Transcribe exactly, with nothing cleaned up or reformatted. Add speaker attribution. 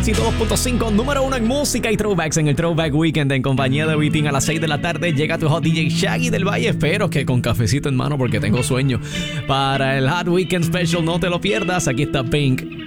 Speaker 1: dos punto cinco, número uno en música y throwbacks en el Throwback Weekend en compañía de Vitín. A las seis de la tarde llega tu hot D J Shaggy del Valle. Espero que con cafecito en mano porque tengo sueño. Para el Hot Weekend Special, no te lo pierdas. Aquí está Pink.